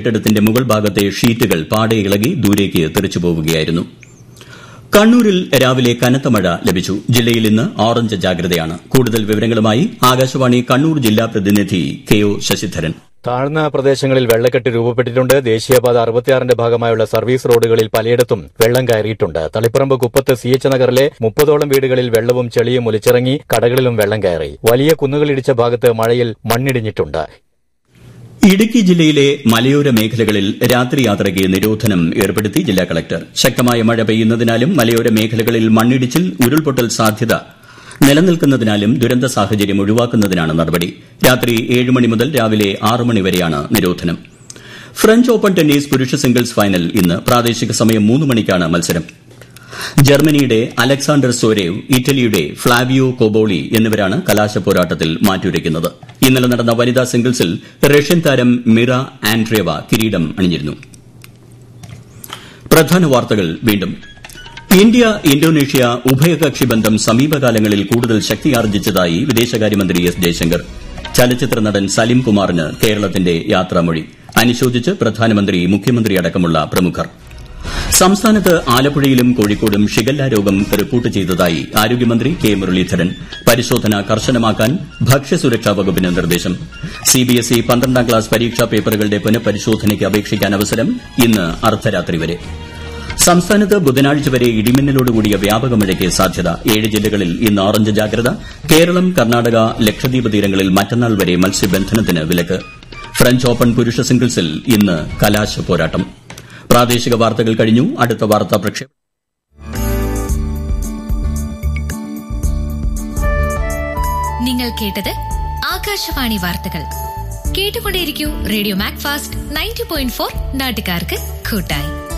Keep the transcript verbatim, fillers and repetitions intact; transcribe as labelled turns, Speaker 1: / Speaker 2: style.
Speaker 1: കെട്ടിടത്തിന്റെ മുകൾ ഭാഗത്തെ ഷീറ്റുകൾ പാടെ ഇളകി ദൂരേക്ക് തെറിച്ചുപോവുകയായിരുന്നു. കണ്ണൂരിൽ രാവിലെ കനത്ത മഴ ലഭിച്ചു. ജില്ലയിൽ ഇന്ന് ഓറഞ്ച് ജാഗ്രതയാണ്. കൂടുതൽ വിവരങ്ങളുമായി ആകാശവാണി കണ്ണൂർ ജില്ലാ പ്രതിനിധി കെ ഒ ശശിധരൻ.
Speaker 2: താഴ്ന്ന പ്രദേശങ്ങളിൽ വെള്ളക്കെട്ട് രൂപപ്പെട്ടിട്ടുണ്ട്. ദേശീയപാത അറുപത്തിയാറിന്റെ ഭാഗമായുള്ള സർവീസ് റോഡുകളിൽ പലയിടത്തും വെള്ളം കയറിയിട്ടുണ്ട്. തളിപ്പറമ്പ് കുപ്പത്ത് സി എച്ച് നഗറിലെ മുപ്പതോളം വീടുകളിൽ വെള്ളവും ചെളിയും ഒലിച്ചിറങ്ങി. കടകളിലും വെള്ളം കയറി. വലിയ കുന്നുകളിടിച്ച ഭാഗത്ത് മഴയിൽ മണ്ണിടിഞ്ഞിട്ടുണ്ട്.
Speaker 1: ഇടുക്കി ജില്ലയിലെ മലയോര മേഖലകളിൽ രാത്രി യാത്രയ്ക്ക് നിരോധനം ഏർപ്പെടുത്തി ജില്ലാ കളക്ടർ. ശക്തമായ മഴ പെയ്യുന്നതിനാലും മലയോര മേഖലകളിൽ മണ്ണിടിച്ചിൽ, ഉരുൾപൊട്ടൽ സാധ്യത നിലനിൽക്കുന്നതിനാലും ദുരന്ത സാഹചര്യം ഒഴിവാക്കുന്നതിനാണ് നടപടി. രാത്രി ഏഴ് മണി മുതൽ രാവിലെ ആറ് മണി വരെയാണ് നിരോധനം. ഫ്രഞ്ച് ഓപ്പൺ ടെന്നീസ് പുരുഷ സിംഗിൾസ് ഫൈനൽ ഇന്ന്. പ്രാദേശിക സമയം മൂന്ന് മണിക്കാണ് മത്സരം. ജർമ്മനിയുടെ അലക്സാണ്ടർ സോരേവ്, ഇറ്റലിയുടെ ഫ്ളാവിയോ കോബോളി എന്നിവരാണ് കലാശപ്പോരാട്ടത്തിൽ മാറ്റുരയ്ക്കുന്നത്. ഇന്നലെ നടന്ന വനിതാ സിംഗിൾസിൽ റഷ്യൻ താരം മിറ ആൻഡ്രേവ കിരീടം അണിഞ്ഞിരുന്നു. പ്രധാന വാർത്തകൾ വീണ്ടും. ഇന്ത്യ ഇന്തോനേഷ്യ ഉഭയകക്ഷി ബന്ധം സമീപകാലങ്ങളിൽ കൂടുതൽ ശക്തിയാർജിച്ചതായി വിദേശകാര്യമന്ത്രി എസ് ജയശങ്കർ. ചലച്ചിത്ര നടൻ സലിം കുമാറിന് കേരളത്തിന്റെ യാത്രാമൊഴി. അനുശോചിച്ച് പ്രധാനമന്ത്രി, മുഖ്യമന്ത്രി അടക്കമുള്ള പ്രമുഖർ. സംസ്ഥാനത്ത് ആലപ്പുഴയിലും കോഴിക്കോടും ഷിഗല്ല രോഗം റിപ്പോർട്ട് ചെയ്തതായി ആരോഗ്യമന്ത്രി കെ മുരളീധരൻ. പരിശോധന കർശനമാക്കാൻ ഭക്ഷ്യസുരക്ഷാ വകുപ്പിന് നിർദ്ദേശം. സിബിഎസ്ഇ പന്ത്രണ്ടാം ക്ലാസ് പരീക്ഷാ പേപ്പറുകളുടെ പുനഃപരിശോധനയ്ക്ക് അപേക്ഷിക്കാൻ അവസരം ഇന്ന് അർദ്ധരാത്രി വരെ. സംസ്ഥാനത്ത് ബുധനാഴ്ച വരെ ഇടിമിന്നലോടുകൂടിയ വ്യാപക മഴയ്ക്ക് സാധ്യത. ഏഴ് ജില്ലകളിൽ ഇന്ന് ഓറഞ്ച് ജാഗ്രത. കേരളം, കർണാടക, ലക്ഷദ്വീപ് തീരങ്ങളിൽ മറ്റന്നാൾ വരെ മത്സ്യബന്ധനത്തിന് വിലക്ക്. ഫ്രഞ്ച് ഓപ്പൺ പുരുഷ സിംഗിൾസിൽ ഇന്ന് കലാശ പോരാട്ടം. പ്രാദേശിക വാർത്തകൾ കഴിഞ്ഞു. അടുത്ത വാർത്താ പ്രക്ഷേപണം.
Speaker 3: നിങ്ങൾ കേട്ടത് ആകാശവാണി വാർത്തകൾ. കേട്ടുകൊണ്ടേയിരിക്കൂ radio Mac fast ninety point four. നാട്ടുകാർക്ക് കൂട്ടായി.